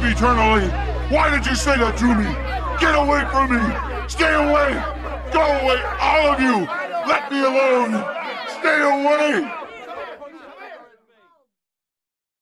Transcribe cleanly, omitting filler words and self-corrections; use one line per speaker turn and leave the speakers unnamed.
live eternally. Why did you say that to me? Get away from me. Stay away. Go away, all of you. Let me alone. Stay away.